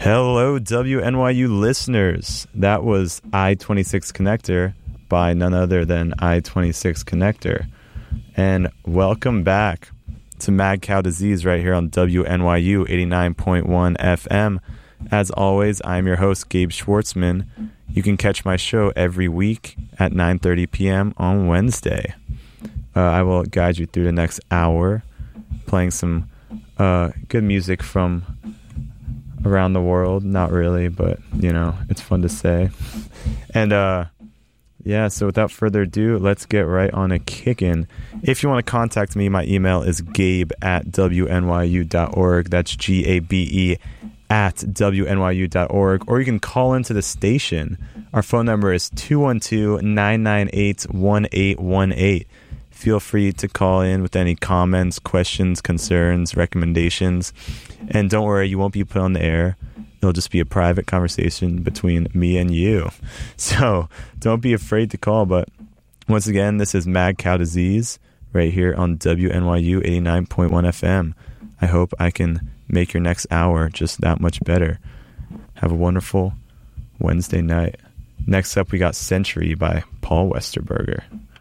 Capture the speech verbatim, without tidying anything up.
Hello, W N Y U listeners. That was I twenty-six Connector by none other than I twenty-six Connector. And welcome back to Mad Cow Disease right here on W N Y U eighty-nine point one F M. As always, I'm your host, Gabe Schwartzman. You can catch my show every week at nine thirty p.m. on Wednesday. Uh, I will guide you through the next hour, playing some uh, good music from around the world. Not really, but, you know, it's fun to say. And, uh, yeah, so without further ado, let's get right on a kick-in. If you want to contact me, my email is gabe at w n y u dot org. That's G A B E at w n y u dot org. Or you can call into the station. Our phone number is two one two, nine nine eight, one eight one eight. Feel free to call in with any comments, questions, concerns, recommendations. And don't worry, you won't be put on the air. It'll just be a private conversation between me and you. So don't be afraid to call. But once again, this is Mad Cow Disease right here on W N Y U eighty-nine point one F M. I hope I can make your next hour just that much better. Have a wonderful Wednesday night. Next up, we got Century by Paul Westerberger.